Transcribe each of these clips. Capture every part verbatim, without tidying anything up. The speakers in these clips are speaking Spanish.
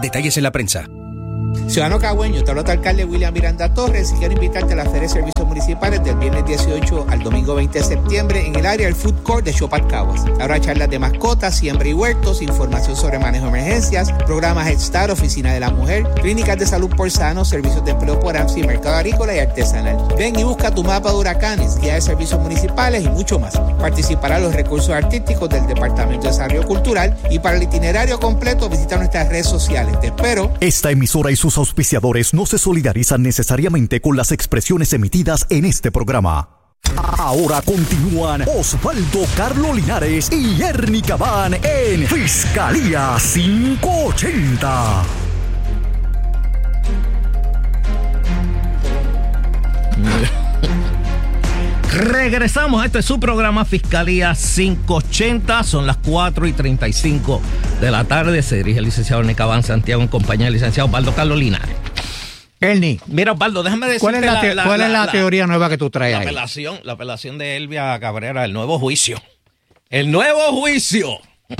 Detalles en la prensa. Ciudadano Cagüeño, te habla tu alcalde William Miranda Torres y quiero invitarte a la Feria de Servicios Municipales del viernes dieciocho al domingo veinte de septiembre en el área del Food Court de Chopat Caguas. Habrá charlas de mascotas, siembra y huertos, información sobre manejo de emergencias, programas Head Start, Oficina de la Mujer, clínicas de salud por sano, servicios de empleo por A M S I, mercado agrícola y artesanal. Ven y busca tu mapa de huracanes, guía de servicios municipales y mucho más. Participarán los recursos artísticos del Departamento de Desarrollo Cultural y para el itinerario completo visita nuestras redes sociales. Te espero. Esta emisora y sus auspiciadores no se solidarizan necesariamente con las expresiones emitidas en este programa. Ahora continúan Osvaldo Carlos Linares y Ernie Cabán en Fiscalía quinientos ochenta. Regresamos a este su programa Fiscalía quinientos ochenta. Son las cuatro y treinta y cinco de la tarde. Se dirige el licenciado Ernie Cabán Santiago en compañía del licenciado Osvaldo Carlos Linares. Ernie, mira, Osvaldo, déjame decirte ¿cuál es la, te- la, ¿cuál la, es la, la teoría nueva que tú traes la ahí? apelación, la apelación de Elvia Cabrera, el nuevo juicio. El nuevo juicio.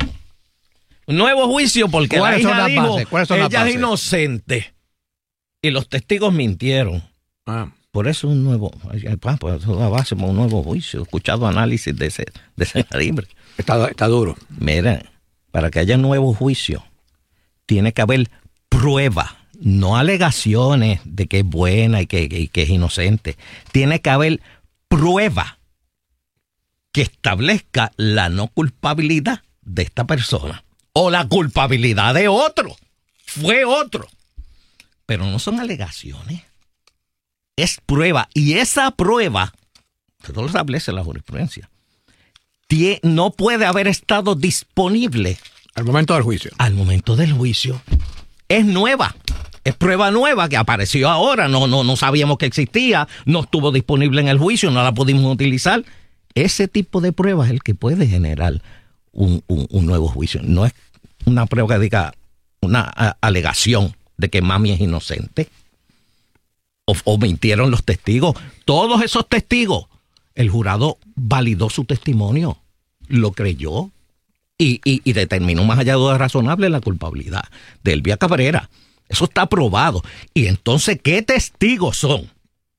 Un nuevo juicio porque la hija dijo, ¿Cuáles son las ella bases? es inocente. Y los testigos mintieron. Ah. Por eso un nuevo, pues eso da base para un nuevo juicio. He escuchado análisis de ese, de ese calibre. Está, está duro. Mira, para que haya un nuevo juicio, tiene que haber prueba, no alegaciones de que es buena y que, y que es inocente. Tiene que haber prueba que establezca la no culpabilidad de esta persona o la culpabilidad de otro. Fue otro. Pero no son alegaciones. Es prueba. Y esa prueba, que todo lo establece la jurisprudencia, tie, no puede haber estado disponible al momento del juicio. Al momento del juicio. Es nueva. Es prueba nueva que apareció ahora. No, no, no sabíamos que existía. No estuvo disponible en el juicio. No la pudimos utilizar. Ese tipo de prueba es el que puede generar un, un, un nuevo juicio. No es una prueba que diga una a, alegación de que mami es inocente. O, o mintieron los testigos. Todos esos testigos, el jurado validó su testimonio, lo creyó y, y, y determinó más allá de duda razonable la culpabilidad de Elvia Cabrera. Eso está probado. Y entonces, ¿qué testigos son?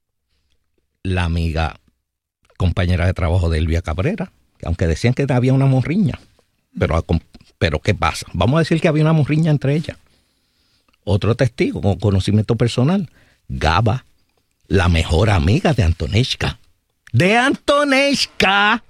La amiga compañera de trabajo de Elvia Cabrera, que aunque decían que había una morriña, pero, pero ¿qué pasa? Vamos a decir que había una morriña entre ellas. Otro testigo con conocimiento personal, Gaba, la mejor amiga de Antoneshka. ¡De Antoneshka!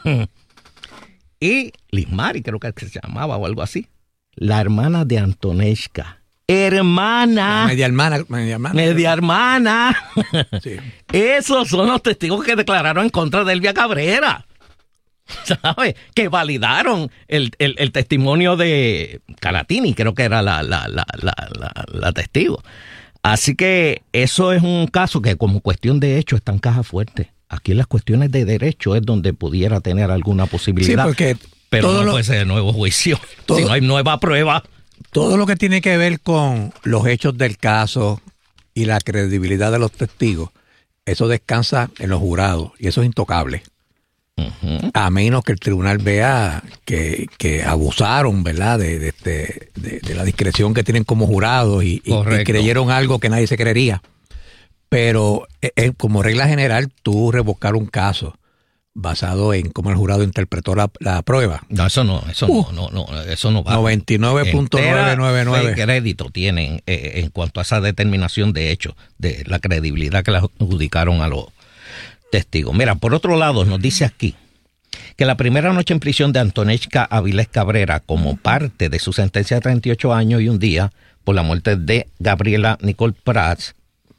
Y Lismari, creo que se llamaba o algo así. La hermana de Antoneshka. Hermana. La media hermana. Media hermana. Media hermana. Sí. Esos son los testigos que declararon en contra de Elvia Cabrera. ¿Sabes? Que validaron el, el, el testimonio de Caratini, creo que era la, la, la, la, la, la testigo. Así que eso es un caso que como cuestión de hecho está en caja fuerte. Aquí en las cuestiones de derecho es donde pudiera tener alguna posibilidad. Sí, porque pero todo no lo, puede ser de nuevo juicio. Todo, si no hay nueva prueba. Todo lo que tiene que ver con los hechos del caso y la credibilidad de los testigos, eso descansa en los jurados y eso es intocable. Uh-huh. A menos que el tribunal vea que, que abusaron, ¿verdad?, de, de, de, de, de la discreción que tienen como jurados y, y, y creyeron algo que nadie se creería. Pero eh, como regla general, tú revocar un caso basado en cómo el jurado interpretó la, la prueba. No, eso no, eso uh, no, no, no, eso no va. noventa y nueve punto novecientos noventa y nueve de crédito tienen eh, en cuanto a esa determinación de hecho, de la credibilidad que le adjudicaron a los testigos. Mira, por otro lado, nos dice aquí que la primera noche en prisión de Antoneshka Avilés Cabrera, como parte de su sentencia de treinta y ocho años y un día por la muerte de Gabriela Nicole Prats,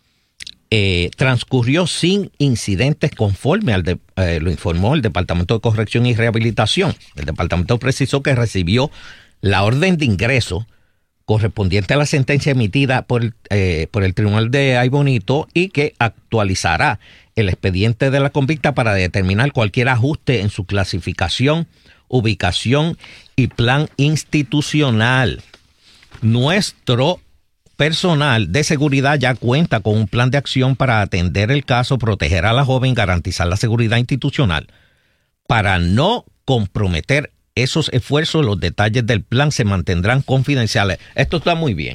eh, transcurrió sin incidentes conforme al de, eh, lo informó el Departamento de Corrección y Rehabilitación. El departamento precisó que recibió la orden de ingreso correspondiente a la sentencia emitida por el, eh, por el Tribunal de Ay Bonito y que actualizará el expediente de la convicta para determinar cualquier ajuste en su clasificación, ubicación y plan institucional. Nuestro personal de seguridad ya cuenta con un plan de acción para atender el caso, proteger a la joven, garantizar la seguridad institucional. Para no comprometer esos esfuerzos, los detalles del plan se mantendrán confidenciales. Esto está muy bien.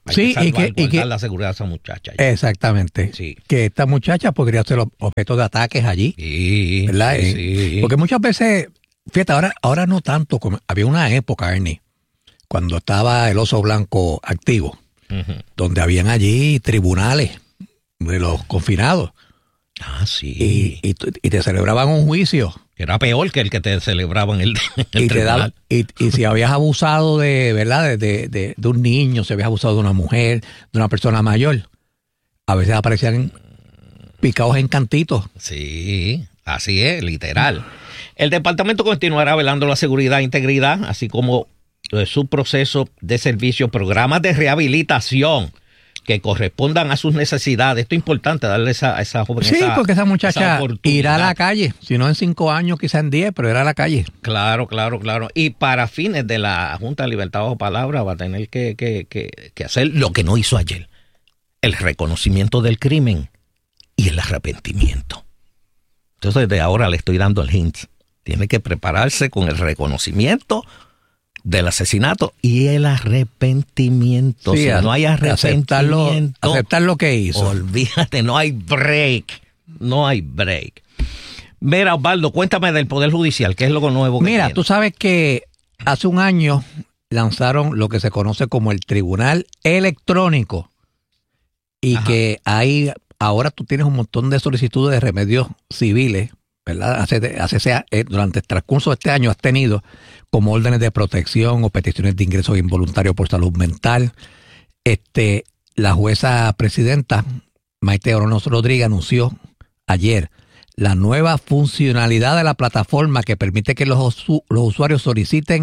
Hay Sí, que y salvar, que- y guardar que- la seguridad de esa muchacha. allí. Exactamente. Sí. Que esta muchacha podría ser objeto de ataques allí. Sí, ¿Verdad? sí, Eh, sí. Porque muchas veces, fíjate, ahora, ahora no tanto, como había una época, Ernie, cuando estaba el oso blanco activo, Ujú. donde habían allí tribunales de los confinados Ah, sí. y, y, t- y te celebraban un juicio. Que era peor que el que te celebraban el, el Y, te daban- tribunal. y, y si habías abusado de, ¿verdad? De, de, de- de un niño, si habías abusado de una mujer, de una persona mayor, a veces aparecían picados en cantitos. Sí, así es, literal. El departamento continuará velando la seguridad e integridad, así como eh, su proceso de servicio, programas de rehabilitación que correspondan a sus necesidades. Esto es importante, darle esa, a esa joven Sí, esa- porque esa muchacha oportunidad. irá a la calle, si no en cinco años, quizá en diez, pero irá a la calle. Claro, claro, claro. Y para fines de la Junta de Libertad Bajo Palabra va a tener que, que, que, que hacer lo que no hizo ayer. El reconocimiento del crimen y el arrepentimiento. Entonces, de ahora le estoy dando el hint. Tiene que prepararse con el reconocimiento del asesinato y el arrepentimiento. Sí, si a- no hay aceptarlo, arrepentimiento, aceptar lo que hizo. olvídate, no hay break. No hay break. Mira, Osvaldo, cuéntame del Poder Judicial, ¿qué es lo nuevo que Mira, tiene? tú sabes que hace un año lanzaron lo que se conoce como el Tribunal Electrónico y Ajá. que ahí ahora tú tienes un montón de solicitudes de remedios civiles, ¿verdad? Hace, hace sea, eh, durante el transcurso de este año has tenido como órdenes de protección o peticiones de ingreso involuntario por salud mental. Este, la jueza presidenta Maite Oronos Rodríguez anunció ayer la nueva funcionalidad de la plataforma que permite que los, usu- los usuarios soliciten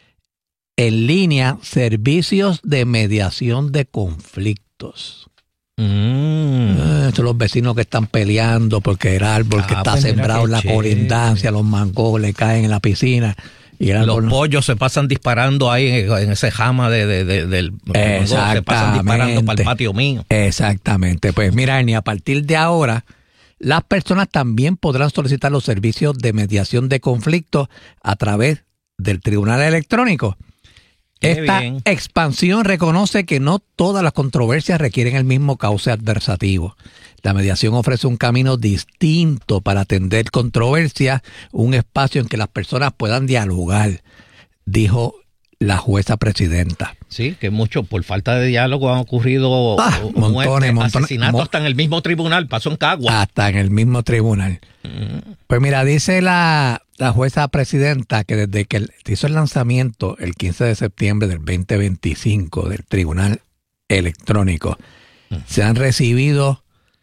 en línea servicios de mediación de conflictos. Mm. Eh, son los vecinos que están peleando porque el árbol que Ah, está pues mira sembrado qué en la chévere. colindancia, los mangos le caen en la piscina y el Los árbol no- pollos se pasan disparando ahí en, en ese jama de, de- de- del... Se pasan disparando para el patio mío. Exactamente. Pues mira, Ernie, a partir de ahora, las personas también podrán solicitar los servicios de mediación de conflictos a través del Tribunal Electrónico. Qué Esta bien. expansión reconoce que no todas las controversias requieren el mismo cauce adversativo. La mediación ofrece un camino distinto para atender controversias, un espacio en que las personas puedan dialogar, dijo la jueza presidenta. Sí, que mucho, por falta de diálogo han ocurrido Ah, uh, montones, muertes, montones, asesinatos mo- hasta en el mismo tribunal, pasó en Cagua. Hasta en el mismo tribunal. Pues mira, dice la, la jueza presidenta que desde que el- hizo el lanzamiento el quince de septiembre del veinte veinticinco del Tribunal Electrónico, se han recibido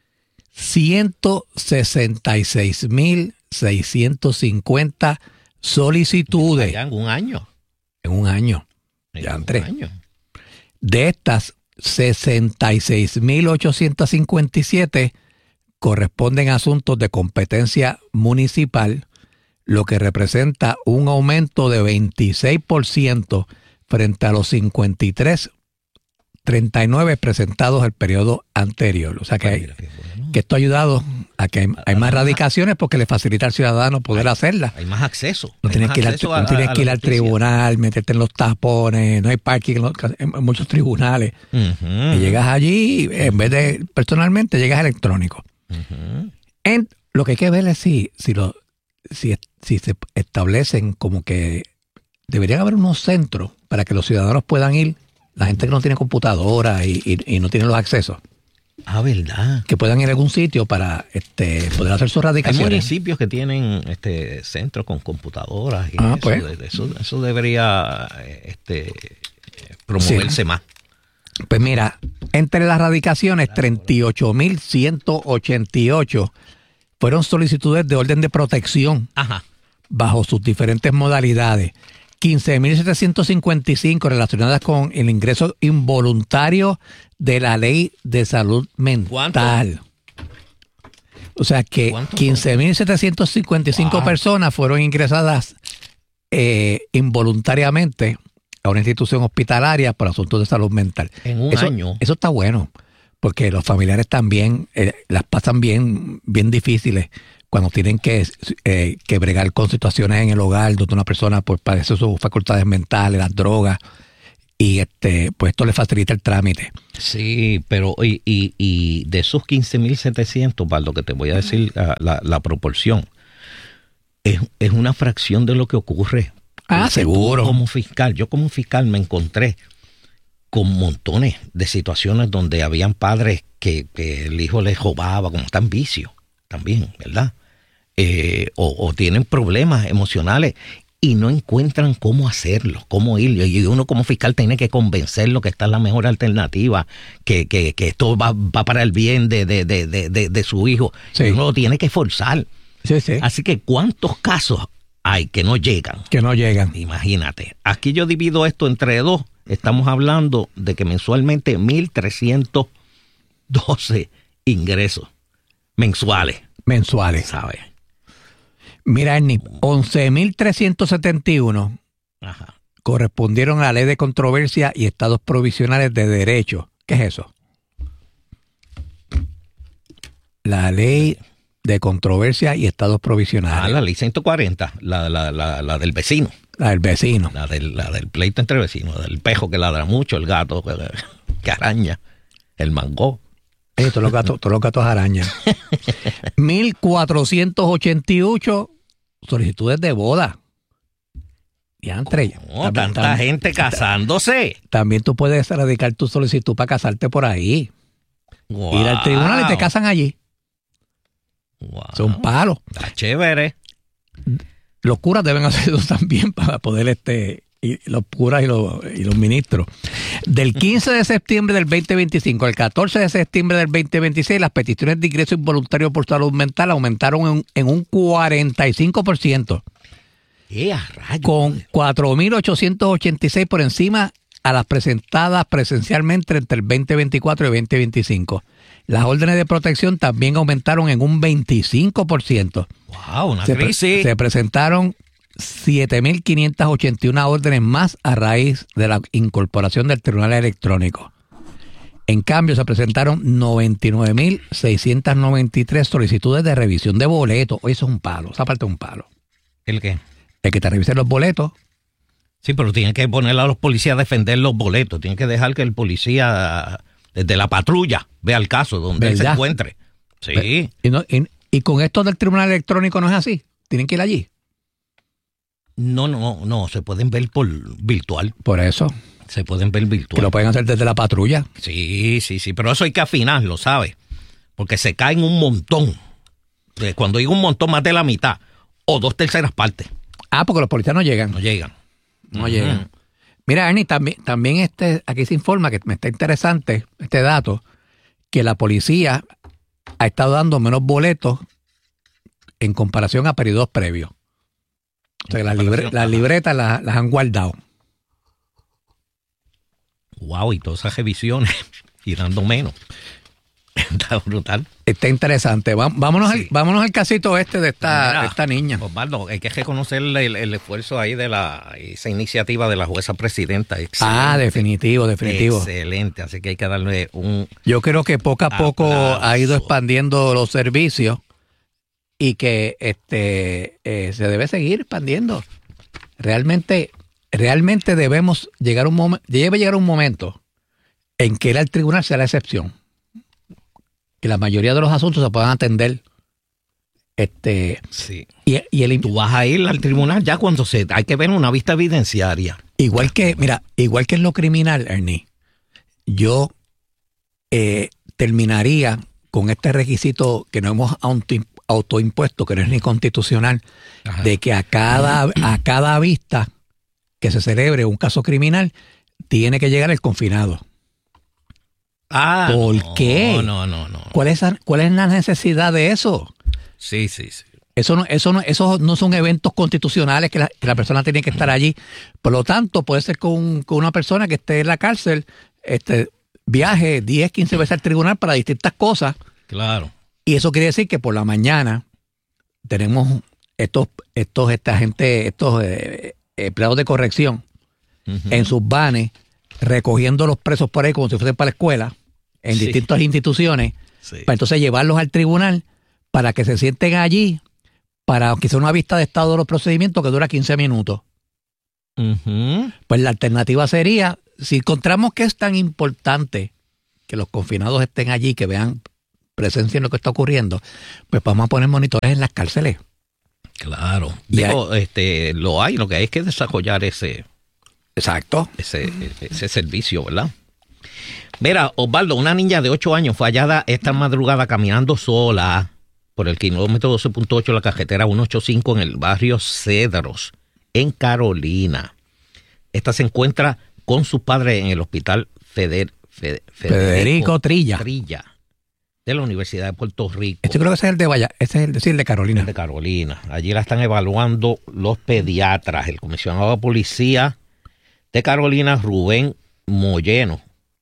ciento sesenta y seis mil seiscientos cincuenta solicitudes Ya en un año. en un año. En Ya un entré. año. De estas, sesenta y seis mil ochocientos cincuenta y siete corresponden a asuntos de competencia municipal, lo que representa un aumento de veintiséis por ciento frente a los cincuenta y tres, treinta y nueve presentados el periodo anterior. O sea que, Pues hay- mira qué bueno. que esto ha ayudado a que hay, hay más radicaciones porque le facilita al ciudadano poder hacerlas. Hay más acceso. No hay tienes más que ir, al, acceso no a- tienes a que ir la al justicia. tribunal, meterte en los tapones, no hay parking en, los- en muchos tribunales. Ujú. Y llegas allí, en vez de personalmente, llegas electrónico. Ujú. En, lo que hay que ver es si, si, lo, si, si se establecen como que deberían haber unos centros para que los ciudadanos puedan ir, la gente que no tiene computadora y, y- y no tiene los accesos, Ah, ¿verdad? que puedan ir a algún sitio para este, poder hacer sus Hay radicaciones. municipios que tienen este centros con computadoras y Ah, eso, pues. de- eso, eso debería eh, este, promoverse Sí. más. Pues mira, entre las radicaciones, treinta y ocho mil ciento ochenta y ocho fueron solicitudes de orden de protección Ajá. bajo sus diferentes modalidades. quince mil setecientos cincuenta y cinco relacionadas con el ingreso involuntario de la ley de salud mental. O sea que ¿Cuántos quince mil setecientos cincuenta y cinco Wow. personas fueron ingresadas eh, involuntariamente a una institución hospitalaria por asuntos de salud mental. En un eso, año. Eso está bueno, porque los familiares también eh, las pasan bien, bien difíciles cuando tienen que, eh, que bregar con situaciones en el hogar donde una persona pues, padece sus facultades mentales, las drogas, y este pues esto le facilita el trámite. Sí, pero y, y, y de esos quince mil setecientos, para lo que te voy a decir, la, la, la proporción, es, es una fracción de lo que ocurre. Ah, Porque seguro. tú como fiscal, yo como fiscal me encontré con montones de situaciones donde habían padres que, que el hijo les robaba, como están vicios también, ¿verdad? Eh, o, o tienen problemas emocionales y no encuentran cómo hacerlo, cómo ir. Y uno como fiscal tiene que convencerlo que esta es la mejor alternativa, que, que, que esto va, va para el bien de, de, de, de, de, de su hijo. Sí. Y uno lo tiene que forzar. Sí, sí. Así que ¿cuántos casos hay que no llegan? Que no llegan. Imagínate. Aquí yo divido esto entre dos. Estamos hablando de que mensualmente mil trescientos doce ingresos mensuales. Mensuales. ¿Sabes? Mira, Ernie, once mil trescientos setenta y uno Ajá. correspondieron a la Ley de Controversia y Estados Provisionales de Derecho. ¿Qué es eso? La Ley de Controversia y Estados Provisionales. Ah, la ley ciento cuarenta, la, la, la, la del vecino. La del vecino. La del, la del pleito entre vecinos, del pejo que ladra mucho, el gato que, que araña, el mango. Eh, todos los gatos, todos los gatos arañan. mil cuatrocientos ochenta y ocho solicitudes de boda. Y entre Oh, tanta gente casándose. También tú puedes radicar tu solicitud para casarte por ahí. Wow. Ir al tribunal y te casan allí. Wow. Son palos. Está chévere. Los curas deben hacer eso también para poder, este, y los curas y los, y los ministros. Del quince de septiembre del veinte veinticinco al catorce de septiembre del veinte veintiséis, las peticiones de ingreso involuntario por salud mental aumentaron en, en un cuarenta y cinco por ciento. ¡Eh, a rayos! Con cuatro mil ochocientos ochenta y seis por encima a las presentadas presencialmente entre el veinte veinticuatro y veinte veinticinco. Las órdenes de protección también aumentaron en un veinticinco por ciento. ¡Wow! Una Se, pre- crisis. se presentaron siete mil quinientas ochenta y una órdenes más a raíz de la incorporación del Tribunal Electrónico. En cambio, se presentaron noventa y nueve mil seiscientas noventa y tres solicitudes de revisión de boletos. Oye, eso es un palo, esa parte es un palo. ¿El qué? El que te revisen los boletos. Sí, pero tienen que ponerle a los policías a defender los boletos. Tienen que dejar que el policía desde la patrulla vea el caso donde él se ¿Verdad? encuentre. Sí. Y, no- y- y con esto del Tribunal Electrónico no es así. Tienen que ir allí. No, no, no. Se pueden ver por virtual. Por eso, Se pueden ver que virtual. lo pueden hacer desde la patrulla. Sí, sí, sí. Pero eso hay que afinarlo, ¿sabes? Porque se caen un montón. Eh, Cuando digo un montón, más de la mitad. O dos terceras partes. Ah, porque los policías no llegan. No llegan. No Ujú. llegan. Mira, Ernie, también, también este, aquí se informa que me está interesante este dato, que la policía ha estado dando menos boletos en comparación a periodos previos. O sea, que las, libre- las libretas las, las han guardado. Wow, y todas esas revisiones y dando menos. Está brutal. Está interesante. Va- vámonos, Sí. al, vámonos al casito este de esta, Mira, de esta niña. Osvaldo, hay que reconocer el, el esfuerzo ahí de la esa iniciativa de la jueza presidenta. Excelente. Ah, definitivo, definitivo. Excelente, así que hay que darle un... Yo creo que poco a poco Aplauso. ha ido expandiendo los servicios y que este eh, se debe seguir expandiendo. Realmente, realmente debemos llegar a un momento, debe llegar un momento en que ir al tribunal sea la excepción. Que la mayoría de los asuntos se puedan atender. Este, Sí. y, y el, Tú vas a ir al tribunal ya cuando se... Hay que ver una vista evidenciaria. igual que, mira, igual que en lo criminal, Ernie, yo eh, terminaría con este requisito que no hemos auto- autoimpuesto, que no es ni constitucional, Ajá. de que a cada, a cada vista que se celebre un caso criminal, tiene que llegar el confinado. Ah, ¿Por no, qué? No, no, no. ¿Cuál es, ¿Cuál es la necesidad de eso? Sí, sí, sí. Eso no, eso no, esos no son eventos constitucionales que la, que la persona tiene que estar allí. Por lo tanto, puede ser con, con una persona que esté en la cárcel, este, viaje diez, quince veces al tribunal para distintas cosas. Claro. Y eso quiere decir que por la mañana tenemos estos, estos, esta gente, estos eh, empleados de corrección Ujú. en sus vanes, recogiendo los presos por ahí como si fuesen para la escuela, en Sí. distintas instituciones, Sí. para entonces llevarlos al tribunal para que se sienten allí, para que sea una vista de estado de los procedimientos que dura quince minutos. Uh-huh. Pues la alternativa sería, si encontramos que es tan importante que los confinados estén allí, que vean, presencia en lo que está ocurriendo, pues vamos a poner monitores en las cárceles. Claro. Y Digo, hay, este, lo hay, lo que hay es que desarrollar ese, exacto. ese, ese servicio, ¿verdad? Mira, Osvaldo, una niña de ocho años fue hallada esta madrugada caminando sola por el kilómetro doce punto ocho de la carretera ciento ochenta y cinco en el barrio Cedros, en Carolina. Esta se encuentra con sus padres en el hospital Feder, Feder, Federico, Federico Trilla. Trilla de la Universidad de Puerto Rico. Este creo que ese es el de Valla, ese es el, sí, el de Carolina. El de Carolina. Allí la están evaluando los pediatras. El comisionado de policía de Carolina, Rubén Moyeno,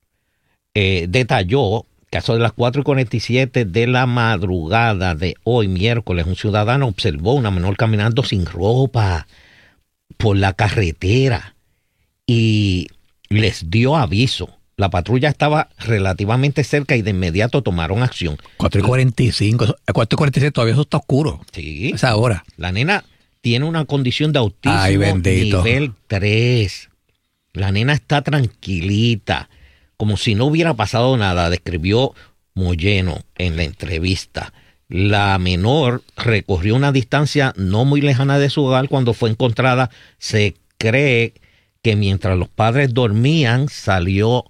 eh, detalló que a eso de las cuatro y cuarenta y siete de la madrugada de hoy, miércoles, un ciudadano observó una menor caminando sin ropa por la carretera y les dio aviso. La patrulla estaba relativamente cerca y de inmediato tomaron acción. cuatro y cuarenta y cinco, cuatro y cuarenta y siete, todavía eso está oscuro. Sí. Esa hora. La nena tiene una condición de autismo Ay, bendito. nivel tres. La nena está tranquilita, como si no hubiera pasado nada, describió Moyeno en la entrevista. La menor recorrió una distancia no muy lejana de su hogar cuando fue encontrada. Se cree que mientras los padres dormían salió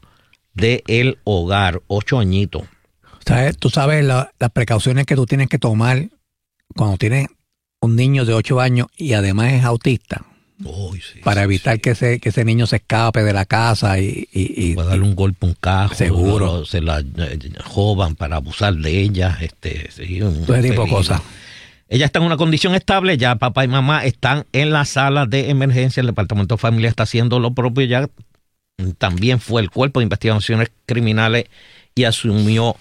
del hogar, ocho añitos. ¿Sabes? Tú sabes la, las precauciones que tú tienes que tomar cuando tienes un niño de ocho años y además es autista. Uy, sí, para sí, evitar sí. que ese que ese niño se escape de la casa y... y, y Puede darle un golpe a un cajo. Seguro. ¿no? Se la eh, jovan para abusar de ella. Este, sí, un todo ese tipo de peligro. cosas. Ella está en una condición estable, ya papá y mamá están en la sala de emergencia, el Departamento de Familia está haciendo lo propio, ya también fue el Cuerpo de Investigaciones Criminales y asumió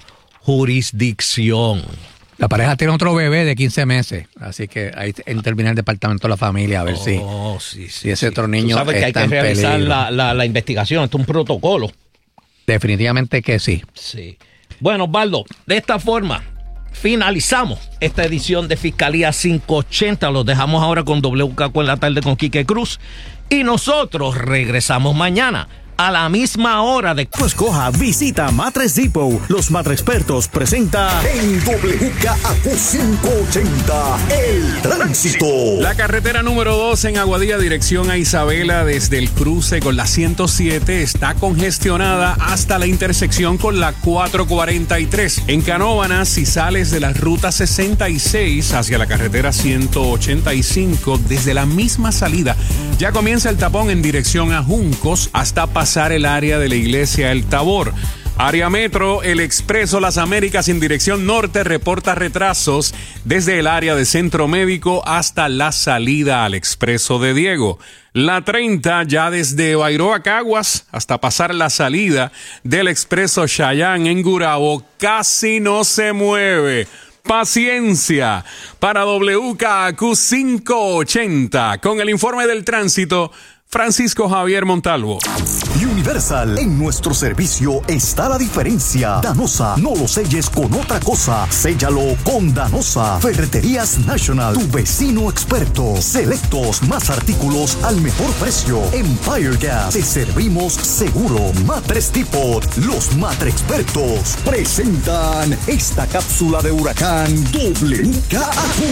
jurisdicción. La pareja tiene otro bebé de quince meses, así que ahí interviene el Departamento de la Familia a ver si, Oh, sí, sí, si ese sí. otro niño Tú sabes que hay está que en realizar peligro. la, la, la investigación, esto es un protocolo. Definitivamente que sí. Sí. Bueno, Osvaldo, de esta forma finalizamos esta edición de Fiscalía quinientos ochenta. Los dejamos ahora con W K Q en la tarde con Quique Cruz. Y nosotros regresamos mañana a la misma hora de... Pues coja, visita Matres Depot. Los Matrexpertos presenta en W K Q quinientos ochenta El Tránsito. La carretera número dos en Aguadilla, dirección a Isabela, desde el cruce con la ciento siete, está congestionada hasta la intersección con la cuatrocientos cuarenta y tres. En Canóvanas, si sales de la ruta sesenta y seis hacia la carretera ciento ochenta y cinco, desde la misma salida, ya comienza el tapón en dirección a Juncos hasta pasar el área de la iglesia El Tabor. Área Metro, el Expreso Las Américas en dirección norte reporta retrasos desde el área de Centro Médico hasta la salida al Expreso de Diego. La treinta ya desde Bairoa Caguas hasta pasar la salida del Expreso Chayán en Gurabo casi no se mueve. Paciencia. Para W K Q quinientos ochenta con el informe del tránsito, Francisco Javier Montalvo. Universal, en nuestro servicio está la diferencia. Danosa, no lo selles con otra cosa, séllalo con Danosa. Ferreterías National, tu vecino experto. Selectos, más artículos al mejor precio. Empire Gas, te servimos seguro. Matres Depot, los Matrexpertos presentan esta cápsula de huracán W K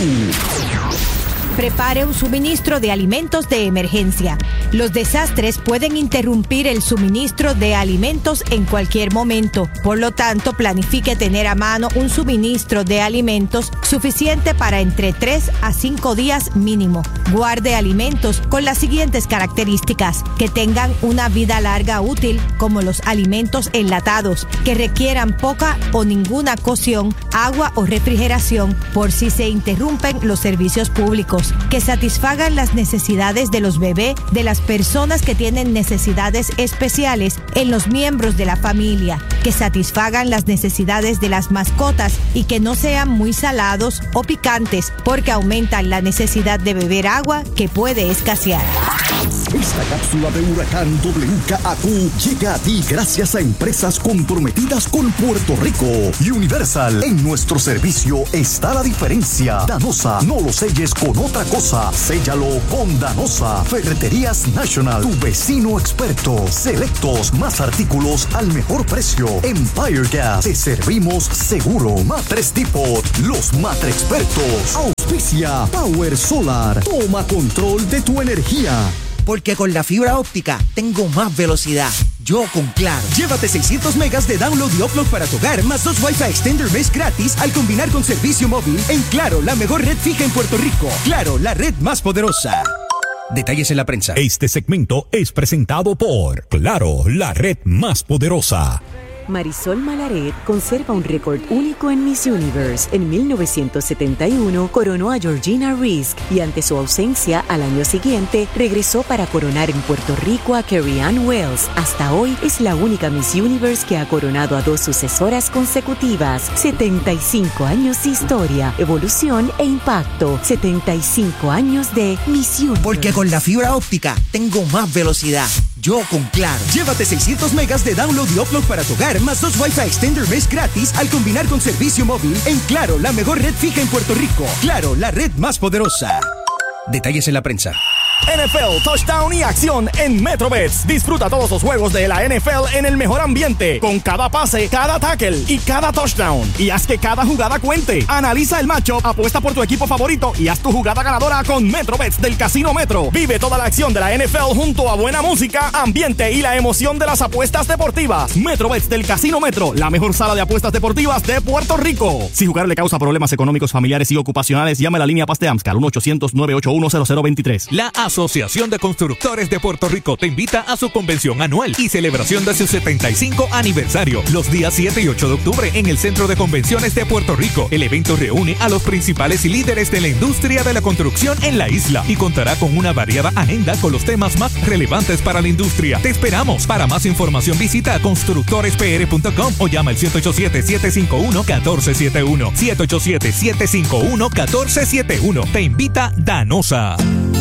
Q. Prepare un suministro de alimentos de emergencia. Los desastres pueden interrumpir el suministro de alimentos en cualquier momento. Por lo tanto, planifique tener a mano un suministro de alimentos suficiente para entre tres a cinco días mínimo. Guarde alimentos con las siguientes características: que tengan una vida larga útil, como los alimentos enlatados, que requieran poca o ninguna cocción, agua o refrigeración por si se interrumpen los servicios públicos, que satisfagan las necesidades de los bebés, de las personas que tienen necesidades especiales en los miembros de la familia, que satisfagan las necesidades de las mascotas y que no sean muy salados o picantes porque aumentan la necesidad de beber agua que puede escasear. Esta cápsula de huracán W K A Q llega a ti gracias a empresas comprometidas con Puerto Rico. Universal, en nuestro servicio está la diferencia. Danosa, no lo selles con otra cosa, séllalo con Danosa. Ferreterías National, tu vecino experto. Selectos, más artículos al mejor precio. Empire Gas, te servimos seguro. Matres Depot, los matre expertos. Auspicia Power Solar, toma control de tu energía. Porque con la fibra óptica tengo más velocidad. Yo con Claro. Llévate seiscientos megas de download y upload para tu hogar, más dos Wi-Fi Extender Mesh gratis al combinar con servicio móvil en Claro, la mejor red fija en Puerto Rico. Claro, la red más poderosa. Detalles en la prensa. Este segmento es presentado por Claro, la red más poderosa. Marisol Malaret conserva un récord único en Miss Universe. En mil novecientos setenta y uno coronó a Georgina Risk y ante su ausencia al año siguiente regresó para coronar en Puerto Rico a Carrie Ann Wells. Hasta hoy es la única Miss Universe que ha coronado a dos sucesoras consecutivas. setenta y cinco años de historia, evolución e impacto. setenta y cinco años de Miss Universe. Porque con la fibra óptica tengo más velocidad. Yo con Claro. Llévate seiscientos megas de download y upload para tu hogar, más dos Wi-Fi Extender Mesh gratis al combinar con servicio móvil en Claro, la mejor red fija en Puerto Rico. Claro, la red más poderosa. Detalles en la prensa. N F L, touchdown y acción en MetroBets. Disfruta todos los juegos de la N F L en el mejor ambiente, con cada pase, cada tackle y cada touchdown. Y haz que cada jugada cuente. Analiza el matchup, apuesta por tu equipo favorito y haz tu jugada ganadora con MetroBets del Casino Metro. Vive toda la acción de la N F L junto a buena música, ambiente y la emoción de las apuestas deportivas. MetroBets del Casino Metro, la mejor sala de apuestas deportivas de Puerto Rico. Si jugar le causa problemas económicos, familiares y ocupacionales, llame a la línea Paz de AMSCAR uno ochocientos, nueve ocho uno, cero cero dos tres. La Asociación de Constructores de Puerto Rico te invita a su convención anual y celebración de su setenta y cinco aniversario, los días siete y ocho de octubre en el Centro de Convenciones de Puerto Rico. El evento reúne a los principales líderes de la industria de la construcción en la isla y contará con una variada agenda con los temas más relevantes para la industria. Te esperamos. Para más información visita constructores p r punto com o llama al siete ocho siete, siete cinco uno, uno cuatro siete uno. siete ocho siete, siete cinco uno, uno cuatro siete uno. Te invita Danosa.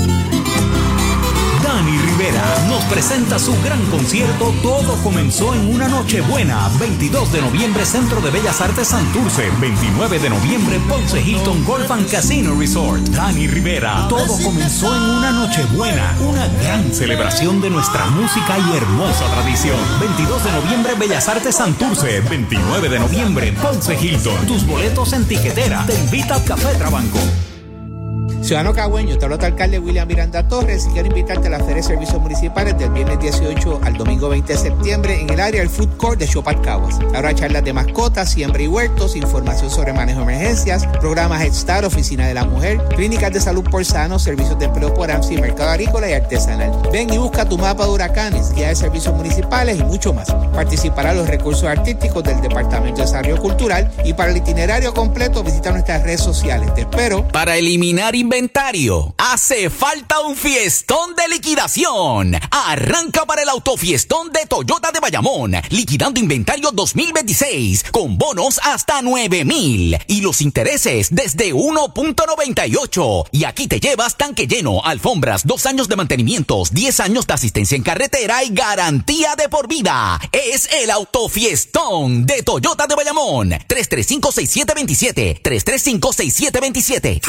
Dani Rivera nos presenta su gran concierto Todo comenzó en una noche buena. veintidós de noviembre, Centro de Bellas Artes Santurce. veintinueve de noviembre, Ponce Hilton Golf and Casino Resort. Dani Rivera, Todo comenzó en una noche buena. Una gran celebración de nuestra música y hermosa tradición. veintidós de noviembre, Bellas Artes Santurce. veintinueve de noviembre, Ponce Hilton. Tus boletos en tiquetera. Te invita al Café Trabanco. Ciudadano cagüeño, te habla tu alcalde William Miranda Torres y quiero invitarte a la Feria de Servicios Municipales del viernes dieciocho al domingo veinte de septiembre en el área del Food Court de Chopat Caguas. Habrá charlas de mascotas, siembra y huertos, información sobre manejo de emergencias, programas Head Start, Oficina de la Mujer, clínicas de salud por Sano, servicios de empleo por AMSI, mercado agrícola y artesanal. Ven y busca tu mapa de huracanes, guía de servicios municipales y mucho más. Participarán los recursos artísticos del Departamento de Desarrollo Cultural y para el itinerario completo visita nuestras redes sociales. Te espero. Para eliminar inventario, hace falta un fiestón de liquidación. Arranca para el autofiestón de Toyota de Bayamón, liquidando inventario dos mil veintiséis, con bonos hasta nueve mil y los intereses desde uno punto noventa y ocho. Y aquí te llevas tanque lleno, alfombras, dos años de mantenimientos, diez años de asistencia en carretera y garantía de por vida. Es el autofiestón de Toyota de Bayamón. tres tres cinco, seis siete dos siete, tres tres cinco, seis siete dos siete.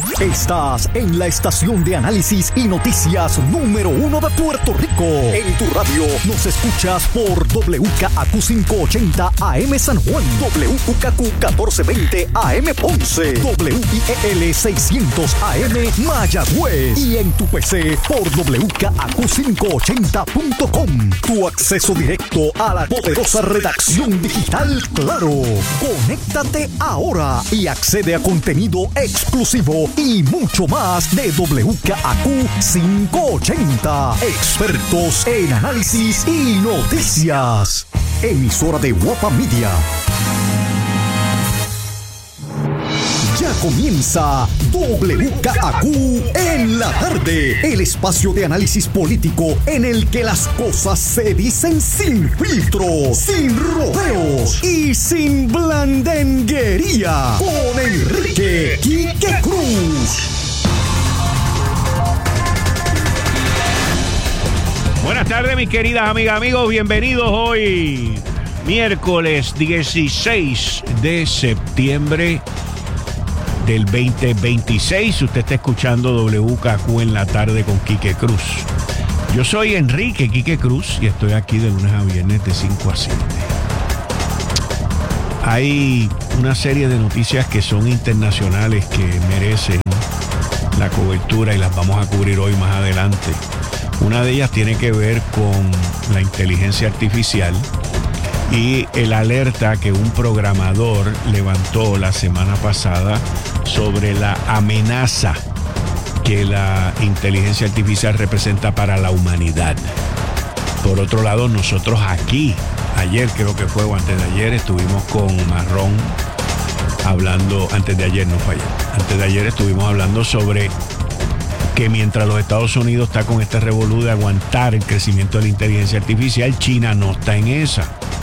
Estás en la estación de análisis y noticias número uno de Puerto Rico. En tu radio nos escuchas por W K A Q quinientos ochenta A M San Juan, W K A Q catorce veinte A M Ponce, W I E L seiscientos A M Mayagüez y en tu P C por W K A Q quinientos ochenta punto com. Tu acceso directo a la poderosa redacción digital Claro. Conéctate ahora y accede a contenido exclusivo y mucho más de W K A Q quinientos ochenta. Expertos en análisis y noticias. Emisora de Guapa Media. Ya comienza W K A Q en la tarde, el espacio de análisis político en el que las cosas se dicen sin filtro, sin rodeos y sin blandenguería. Con Enrique Quique Cruz. Buenas tardes, mis queridas amigas, amigos. Bienvenidos hoy, miércoles dieciséis de septiembre del veinte veintiséis. Usted está escuchando W K Q en la tarde con Quique Cruz. Yo soy Enrique Quique Cruz y estoy aquí de lunes a viernes de cinco a siete. Hay una serie de noticias que son internacionales que merecen la cobertura y las vamos a cubrir hoy más adelante. Una de ellas tiene que ver con la inteligencia artificial y el alerta que un programador levantó la semana pasada sobre la amenaza que la inteligencia artificial representa para la humanidad. Por otro lado, nosotros aquí, ayer creo que fue o antes de ayer, estuvimos con Marrón hablando, antes de ayer, no fue ayer, antes de ayer estuvimos hablando sobre que mientras los Estados Unidos está con este revolú de aguantar el crecimiento de la inteligencia artificial, China no está en esa.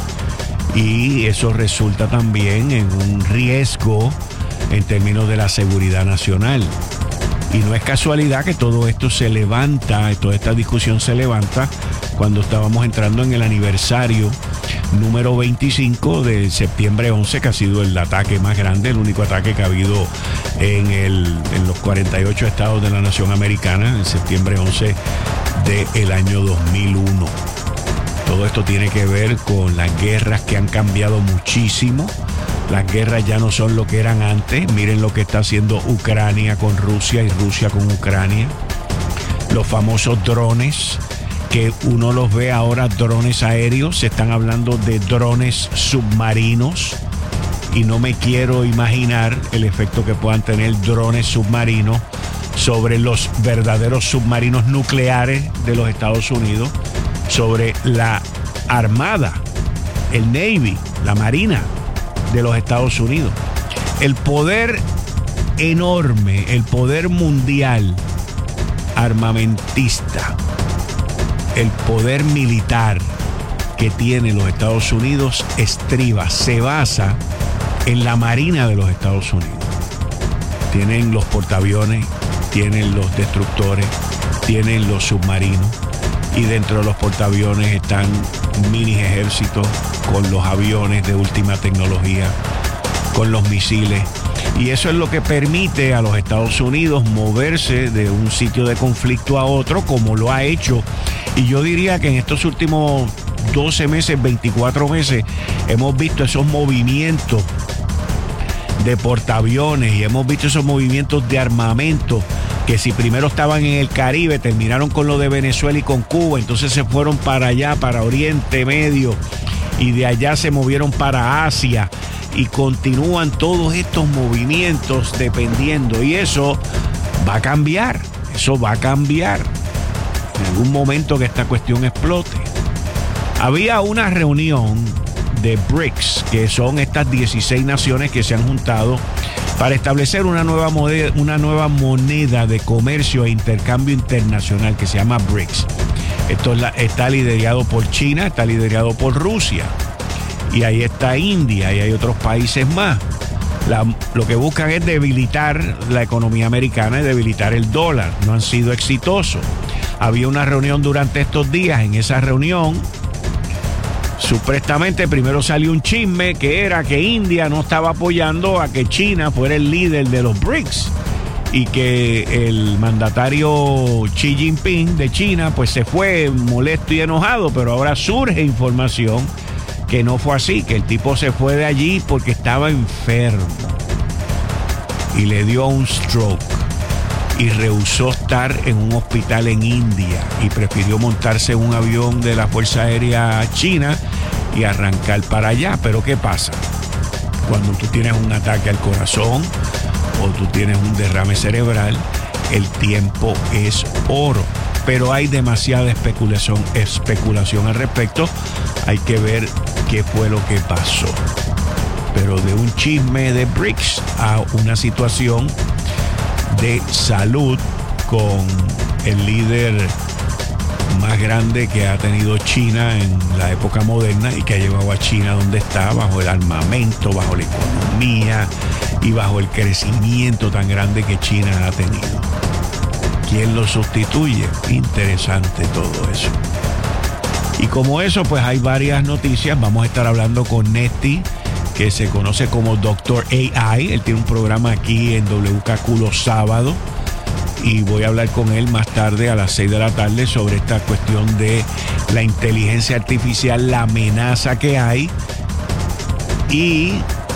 Y eso resulta también en un riesgo en términos de la seguridad nacional. Y no es casualidad que todo esto se levanta, toda esta discusión se levanta cuando estábamos entrando en el aniversario número veinticinco de septiembre once, que ha sido el ataque más grande, el único ataque que ha habido en, el, en los cuarenta y ocho estados de la nación americana, en septiembre once del año dos mil uno. Todo esto tiene que ver con las guerras que han cambiado muchísimo. Las guerras ya no son lo que eran antes. Miren lo que está haciendo Ucrania con Rusia y Rusia con Ucrania. Los famosos drones, que uno los ve ahora, drones aéreos. Se están hablando de drones submarinos. Y no me quiero imaginar el efecto que puedan tener drones submarinos sobre los verdaderos submarinos nucleares de los Estados Unidos, sobre la Armada, el Navy, la Marina de los Estados Unidos. El poder enorme, el poder mundial armamentista, el poder militar que tiene los Estados Unidos estriba, se basa en la Marina de los Estados Unidos. Tienen los portaaviones, tienen los destructores, tienen los submarinos, y dentro de los portaaviones están mini ejércitos con los aviones de última tecnología, con los misiles. Y eso es lo que permite a los Estados Unidos moverse de un sitio de conflicto a otro, como lo ha hecho. Y yo diría que en estos últimos doce meses, veinticuatro meses, hemos visto esos movimientos de portaaviones y hemos visto esos movimientos de armamento que si primero estaban en el Caribe, terminaron con lo de Venezuela y con Cuba, entonces se fueron para allá, para Oriente Medio, y de allá se movieron para Asia, y continúan todos estos movimientos dependiendo, y eso va a cambiar, eso va a cambiar en algún momento que esta cuestión explote. Había una reunión de BRICS, que son estas dieciséis naciones que se han juntado para establecer una nueva moneda, una nueva moneda de comercio e intercambio internacional que se llama BRICS. Esto es la, está liderado por China, está liderado por Rusia, y ahí está India, y hay otros países más. La, lo que buscan es debilitar la economía americana y debilitar el dólar. No han sido exitosos. Había una reunión durante estos días. En esa reunión, supuestamente primero salió un chisme que era que India no estaba apoyando a que China fuera el líder de los BRICS, y que el mandatario Xi Jinping de China pues se fue molesto y enojado, pero ahora surge información que no fue así, que el tipo se fue de allí porque estaba enfermo y le dio un stroke y rehusó estar en un hospital en India y prefirió montarse en un avión de la Fuerza Aérea China y arrancar para allá. Pero ¿qué pasa? Cuando tú tienes un ataque al corazón o tú tienes un derrame cerebral, el tiempo es oro. Pero hay demasiada especulación, especulación al respecto. Hay que ver qué fue lo que pasó. Pero de un chisme de BRICS a una situación de salud con el líder más grande que ha tenido China en la época moderna y que ha llevado a China donde está, bajo el armamento, bajo la economía y bajo el crecimiento tan grande que China ha tenido. ¿Quién lo sustituye? Interesante todo eso. Y como eso, pues hay varias noticias. Vamos a estar hablando con Nesti, que se conoce como doctor A I. Él tiene un programa aquí en W K Q los sábados. Y voy a hablar con él más tarde a las seis de la tarde sobre esta cuestión de la inteligencia artificial, la amenaza que hay y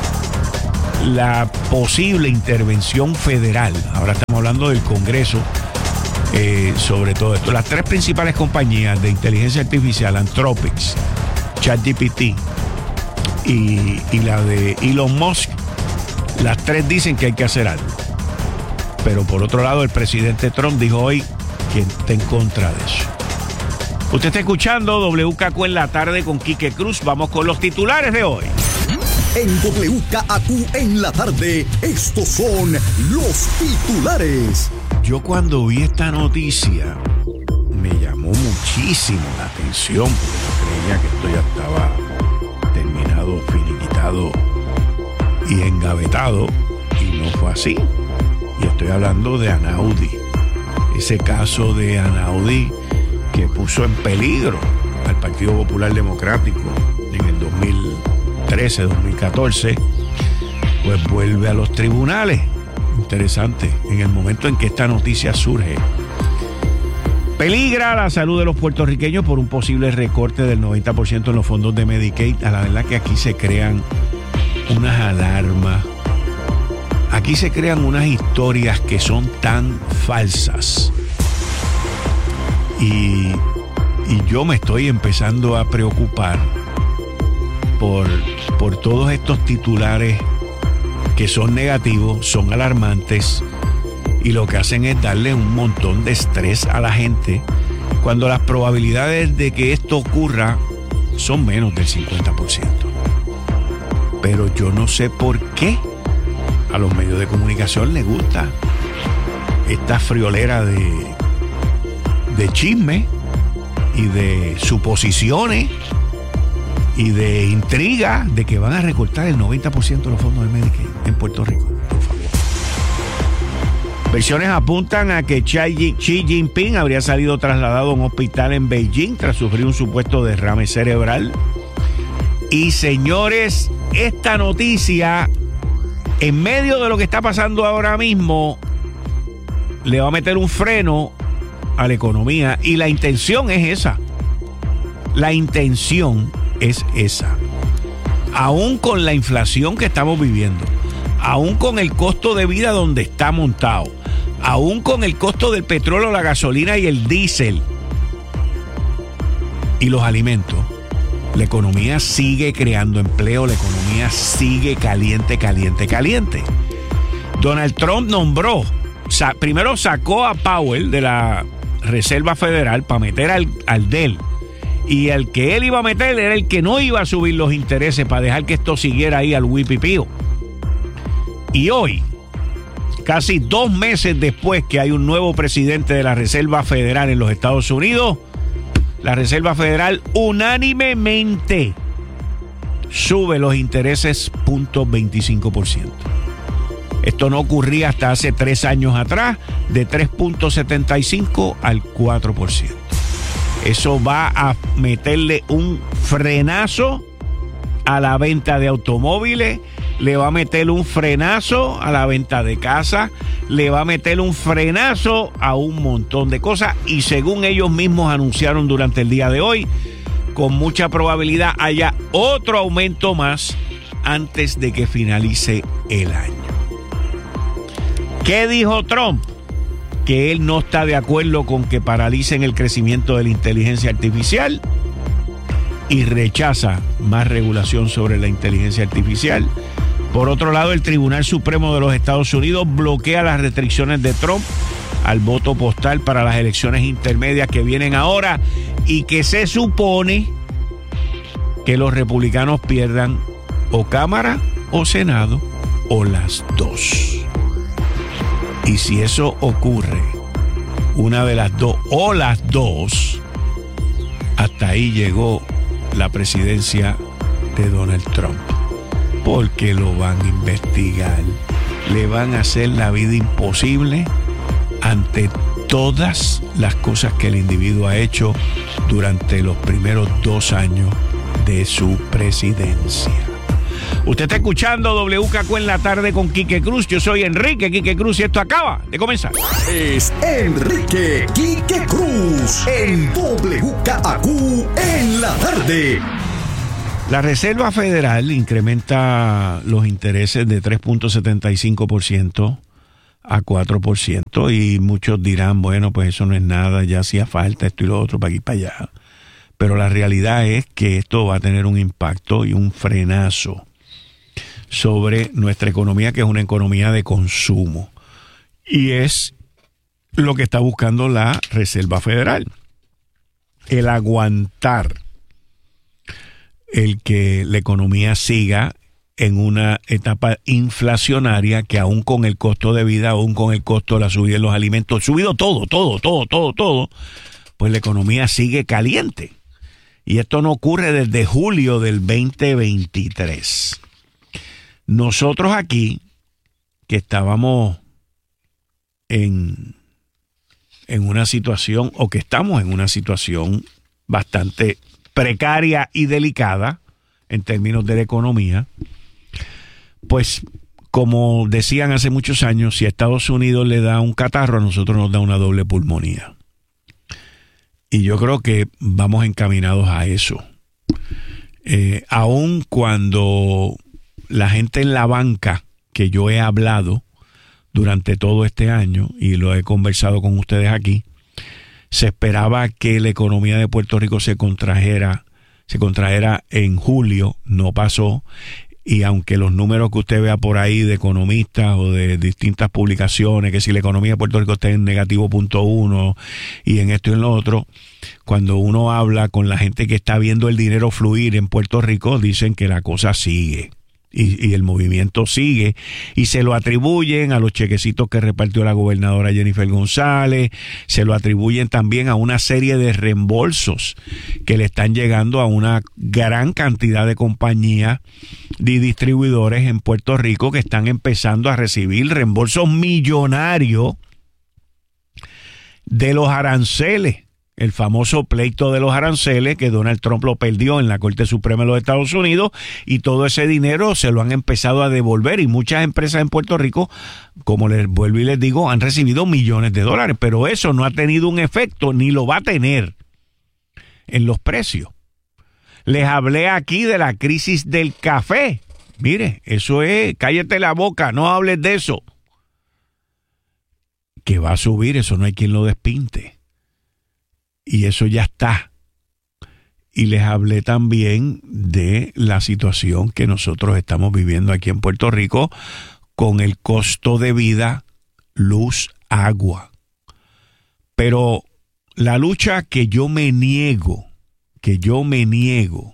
la posible intervención federal. Ahora estamos hablando del Congreso eh, sobre todo esto. Las tres principales compañías de inteligencia artificial, Anthropic, ChatGPT y, y la de Elon Musk, las tres dicen que hay que hacer algo. Pero por otro lado, el presidente Trump dijo hoy que está en contra de eso. Usted está escuchando W K Q en la tarde con Quique Cruz. Vamos con los titulares de hoy. En W K Q en la tarde, estos son los titulares. Yo cuando vi esta noticia me llamó muchísimo la atención, porque yo creía que esto ya estaba terminado, finiquitado y engavetado, y no fue así. Y estoy hablando de Anaudi, ese caso de Anaudi que puso en peligro al Partido Popular Democrático en el dos mil trece, dos mil catorce, pues vuelve a los tribunales. Interesante, en el momento en que esta noticia surge. Peligra la salud de los puertorriqueños por un posible recorte del noventa por ciento en los fondos de Medicaid. A la verdad que aquí se crean unas alarmas. Aquí se crean unas historias que son tan falsas. Y, y yo me estoy empezando a preocupar por, por todos estos titulares que son negativos, son alarmantes y lo que hacen es darle un montón de estrés a la gente cuando las probabilidades de que esto ocurra son menos del cincuenta por ciento. Pero yo no sé por qué a los medios de comunicación les gusta esta friolera de, de chisme y de suposiciones y de intriga de que van a recortar el noventa por ciento de los fondos de Medicaid en Puerto Rico. Por favor. Versiones apuntan a que Xi Jinping habría salido trasladado a un hospital en Beijing tras sufrir un supuesto derrame cerebral. Y señores, esta noticia, en medio de lo que está pasando ahora mismo, le va a meter un freno a la economía. Y la intención es esa. La intención es esa. Aún con la inflación que estamos viviendo, aún con el costo de vida donde está montado, aún con el costo del petróleo, la gasolina y el diésel y los alimentos, la economía sigue creando empleo, la economía sigue caliente, caliente, caliente. Donald Trump nombró, sa- primero sacó a Powell de la Reserva Federal para meter al, al de él. Y el que él iba a meter era el que no iba a subir los intereses para dejar que esto siguiera ahí al huipipío. Y hoy, casi dos meses después que hay un nuevo presidente de la Reserva Federal en los Estados Unidos, la Reserva Federal unánimemente sube los intereses cero punto veinticinco por ciento. Esto no ocurría hasta hace tres años atrás, de tres punto setenta y cinco al cuatro por ciento. Eso va a meterle un frenazo a la venta de automóviles, le va a meter un frenazo a la venta de casas, le va a meter un frenazo a un montón de cosas y según ellos mismos anunciaron durante el día de hoy, con mucha probabilidad haya otro aumento más antes de que finalice el año. ¿Qué dijo Trump? Que él no está de acuerdo con que paralicen el crecimiento de la inteligencia artificial y rechaza más regulación sobre la inteligencia artificial. Por otro lado, el Tribunal Supremo de los Estados Unidos bloquea las restricciones de Trump al voto postal para las elecciones intermedias que vienen ahora y que se supone que los republicanos pierdan o Cámara o Senado o las dos. Y si eso ocurre, una de las dos o las dos, hasta ahí llegó la presidencia de Donald Trump. Porque lo van a investigar, le van a hacer la vida imposible ante todas las cosas que el individuo ha hecho durante los primeros dos años de su presidencia. Usted está escuchando W K Q en la tarde con Quique Cruz. Yo soy Enrique Quique Cruz y esto acaba de comenzar. Es Enrique Quique Cruz en W K Q en la tarde. La Reserva Federal incrementa los intereses de tres punto setenta y cinco por ciento a cuatro por ciento y muchos dirán, bueno, pues eso no es nada, ya hacía falta esto y lo otro para aquí y para allá. Pero la realidad es que esto va a tener un impacto y un frenazo sobre nuestra economía, que es una economía de consumo. Y es lo que está buscando la Reserva Federal. El aguantar el que la economía siga en una etapa inflacionaria que aún con el costo de vida, aún con el costo de la subida de los alimentos, subido todo, todo, todo, todo, todo, pues la economía sigue caliente. Y esto no ocurre desde julio del veinte veintitrés. Nosotros aquí, que estábamos en, en una situación, o que estamos en una situación bastante precaria y delicada en términos de la economía, pues como decían hace muchos años, si a Estados Unidos le da un catarro, a nosotros nos da una doble pulmonía. Y yo creo que vamos encaminados a eso. Eh, aun cuando la gente en la banca que yo he hablado durante todo este año, y lo he conversado con ustedes aquí, se esperaba que la economía de Puerto Rico se contrajera, se contrajera en julio, no pasó. Y aunque los números que usted vea por ahí de economistas o de distintas publicaciones, que si la economía de Puerto Rico está en negativo punto uno y en esto y en lo otro, cuando uno habla con la gente que está viendo el dinero fluir en Puerto Rico, dicen que la cosa sigue. Y, y el movimiento sigue, y se lo atribuyen a los chequecitos que repartió la gobernadora Jennifer González, se lo atribuyen también a una serie de reembolsos que le están llegando a una gran cantidad de compañías y distribuidores en Puerto Rico que están empezando a recibir reembolsos millonarios de los aranceles. El famoso pleito de los aranceles que Donald Trump lo perdió en la Corte Suprema de los Estados Unidos, y todo ese dinero se lo han empezado a devolver, y muchas empresas en Puerto Rico, como les vuelvo y les digo, han recibido millones de dólares, pero eso no ha tenido un efecto ni lo va a tener en los precios. Les hablé aquí de la crisis del café. Mire, eso es, cállate la boca, no hables de eso. Que va a subir, eso no hay quien lo despinte. Y eso ya está. Y les hablé también de la situación que nosotros estamos viviendo aquí en Puerto Rico con el costo de vida, luz, agua. Pero la lucha que yo me niego, que yo me niego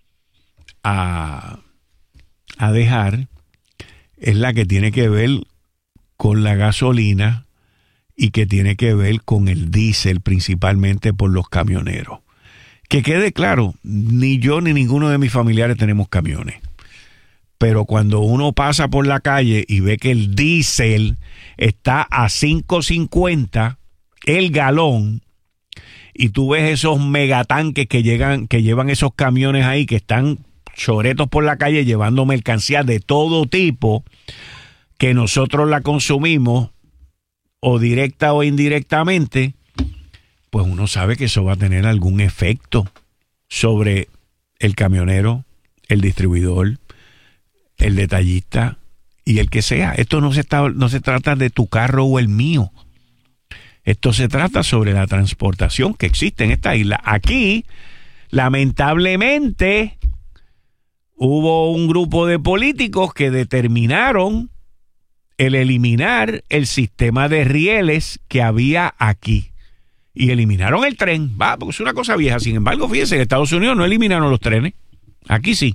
a, a dejar, es la que tiene que ver con la gasolina y que tiene que ver con el diésel, principalmente por los camioneros. Que quede claro, ni yo ni ninguno de mis familiares tenemos camiones. Pero cuando uno pasa por la calle y ve que el diésel está a cinco cincuenta el galón, y tú ves esos megatanques que llegan, que llevan esos camiones ahí, que están choretos por la calle llevando mercancía de todo tipo, que nosotros la consumimos, o directa o indirectamente, pues uno sabe que eso va a tener algún efecto sobre el camionero, el distribuidor, el detallista y el que sea. Esto no se está, no se trata de tu carro o el mío. Esto se trata sobre la transportación que existe en esta isla. Aquí, lamentablemente, hubo un grupo de políticos que determinaron el eliminar el sistema de rieles que había aquí. Y eliminaron el tren. Va, porque es una cosa vieja. Sin embargo, fíjense, en Estados Unidos no eliminaron los trenes. Aquí sí.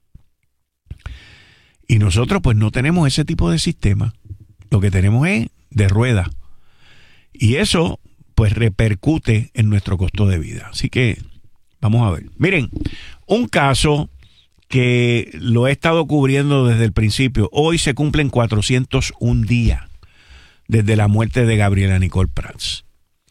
Y nosotros pues no tenemos ese tipo de sistema. Lo que tenemos es de rueda. Y eso pues repercute en nuestro costo de vida. Así que vamos a ver. Miren, un caso que lo he estado cubriendo desde el principio. Hoy se cumplen cuatrocientos un días desde la muerte de Gabriela Nicole Prats.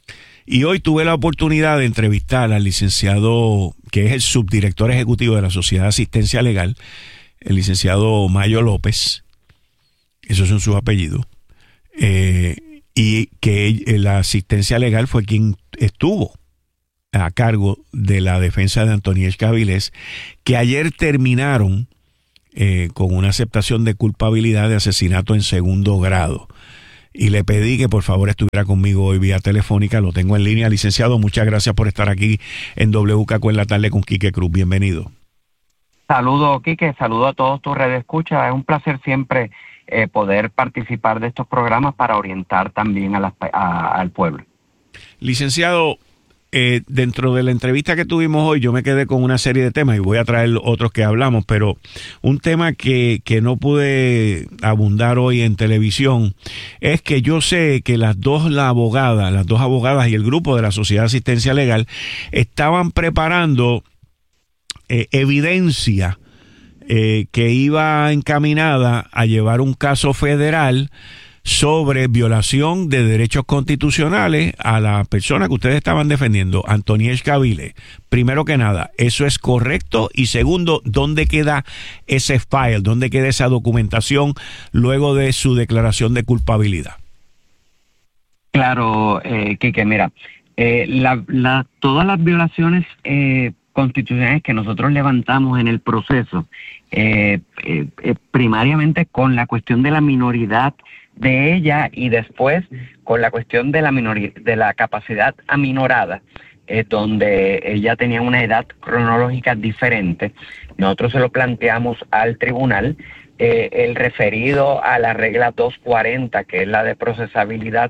Y hoy tuve la oportunidad de entrevistar al licenciado, que es el subdirector ejecutivo de la Sociedad de Asistencia Legal, el licenciado Mayo López, esos son sus apellidos, eh, y que la asistencia legal fue quien estuvo a cargo de la defensa de Antoniés Cavilés, que ayer terminaron eh, con una aceptación de culpabilidad de asesinato en segundo grado. Y le pedí que por favor estuviera conmigo hoy vía telefónica. Lo tengo en línea. Licenciado, muchas gracias por estar aquí en W K Q en la tarde con Quique Cruz. Bienvenido. Saludos, Quique. Saludos a todos tus redes escucha. Es un placer siempre eh, poder participar de estos programas para orientar también a la, a, al pueblo. Licenciado, Eh, dentro de la entrevista que tuvimos hoy, yo me quedé con una serie de temas y voy a traer otros que hablamos, pero un tema que, que no pude abundar hoy en televisión es que yo sé que las dos la abogada, las dos abogadas y el grupo de la Sociedad de Asistencia Legal estaban preparando eh, evidencia eh, que iba encaminada a llevar un caso federal sobre violación de derechos constitucionales a la persona que ustedes estaban defendiendo, Antoniés Cavilés. Primero que nada, ¿eso es correcto? Y segundo, ¿dónde queda ese file? ¿Dónde queda esa documentación luego de su declaración de culpabilidad? Claro, eh, Quique, mira, eh, la, la, todas las violaciones eh, constitucionales que nosotros levantamos en el proceso, eh, eh, eh, primariamente con la cuestión de la minoridad de ella y después con la cuestión de la minori- de la capacidad aminorada, eh, donde ella tenía una edad cronológica diferente. Nosotros se lo planteamos al tribunal, eh, el referido a la regla doscientos cuarenta, que es la de procesabilidad,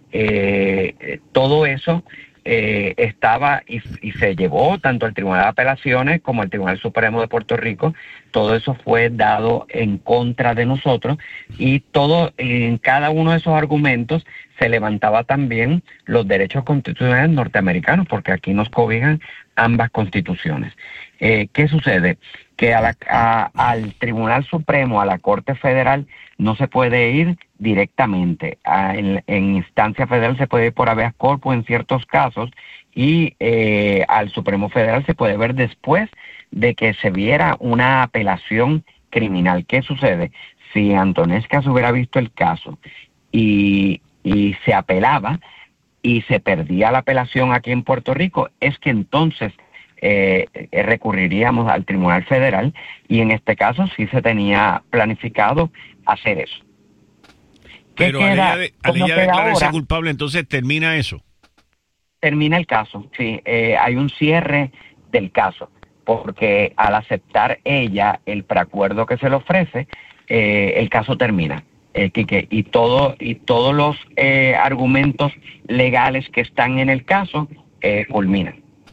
eh, todo eso eh, estaba y, y se llevó tanto al Tribunal de Apelaciones como al Tribunal Supremo de Puerto Rico. Todo eso fue dado en contra de nosotros y todo en cada uno de esos argumentos se levantaba también los derechos constitucionales norteamericanos, porque aquí nos cobijan ambas constituciones. Eh, ¿Qué sucede? Que a la, a, al Tribunal Supremo, a la Corte Federal, no se puede ir directamente. A, en, en instancia federal se puede ir por habeas corpus en ciertos casos y eh, al Supremo Federal se puede ver después de que se viera una apelación criminal. ¿Qué sucede? Si Antoniés Cavilés hubiera visto el caso y, y se apelaba y se perdía la apelación aquí en Puerto Rico, es que entonces eh, recurriríamos al Tribunal Federal y en este caso sí se tenía planificado hacer eso. Pero al ella, de, al ella declararse ahora, culpable, entonces termina eso. Termina el caso, sí. Eh, hay un cierre del caso, porque al aceptar ella el preacuerdo que se le ofrece, eh, el caso termina, eh, Quique, y todo y todos los eh, argumentos legales que están en el caso eh, culminan.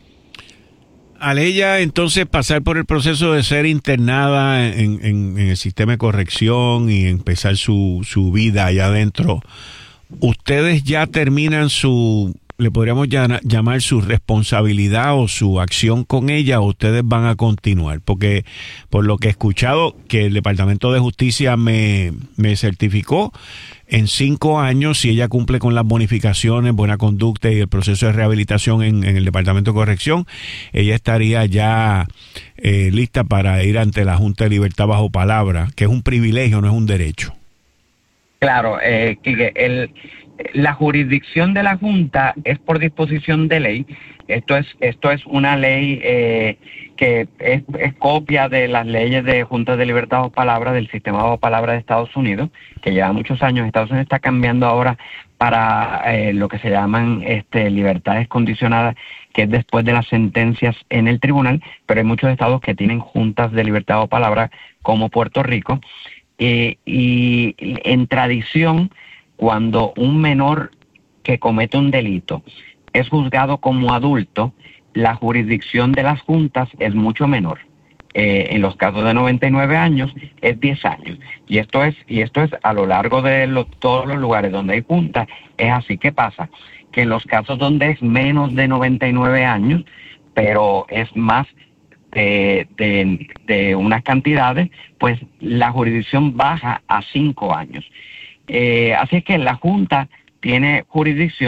Al ella entonces pasar por el proceso de ser internada en, en, en el sistema de corrección y empezar su, su vida allá adentro, ¿ustedes ya terminan su, le podríamos llamar su responsabilidad o su acción con ella, o ustedes van a continuar? Porque por lo que he escuchado, que el Departamento de Justicia me, me certificó, en cinco años, si ella cumple con las bonificaciones, buena conducta y el proceso de rehabilitación en, en el Departamento de Corrección, ella estaría ya eh, lista para ir ante la Junta de Libertad bajo palabra, que es un privilegio, no es un derecho. Claro, eh, Quique, el... la jurisdicción de la Junta es por disposición de ley. Esto es esto es una ley eh, que es, es copia de las leyes de Junta de Libertad bajo palabra del sistema bajo palabra de Estados Unidos, que lleva muchos años. Estados Unidos está cambiando ahora para eh, lo que se llaman este, libertades condicionadas, que es después de las sentencias en el tribunal, pero hay muchos estados que tienen juntas de libertad bajo palabra, como Puerto Rico. Eh, y en tradición, cuando un menor que comete un delito es juzgado como adulto, la jurisdicción de las juntas es mucho menor. Eh, en los casos de noventa y nueve años es diez años. Y esto es y esto es a lo largo de los, todos los lugares donde hay juntas, es así. ¿Qué pasa? Que en los casos donde es menos de noventa y nueve años, pero es más de, de, de unas cantidades, pues la jurisdicción baja a cinco años. Eh, así es que la Junta tiene jurisdicción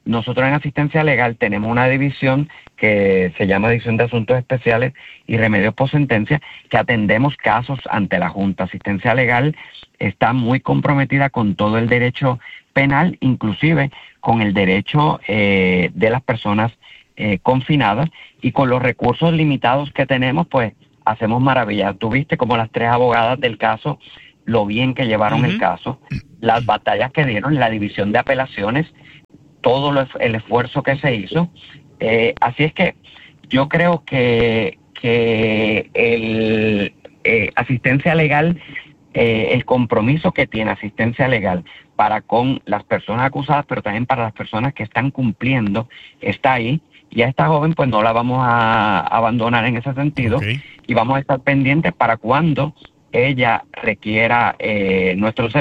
nosotros en asistencia legal tenemos una división que se llama División de Asuntos Especiales y Remedios por Sentencia, que atendemos casos ante la Junta. Asistencia legal está muy comprometida con todo el derecho penal, inclusive con el derecho eh, de las personas eh, confinadas, y con los recursos limitados que tenemos, pues hacemos maravillas. Tú viste como las tres abogadas del caso, lo bien que llevaron uh-huh. el caso, las batallas que dieron, la división de apelaciones, todo lo, el esfuerzo que se hizo. Eh, así es que yo creo que, que el eh, asistencia legal, eh, el compromiso que tiene asistencia legal para con las personas acusadas, pero también para las personas que están cumpliendo, está ahí. Y a esta joven pues no la vamos a abandonar en ese sentido, okay. y vamos a estar pendientes para cuando ella requiera eh, nuestros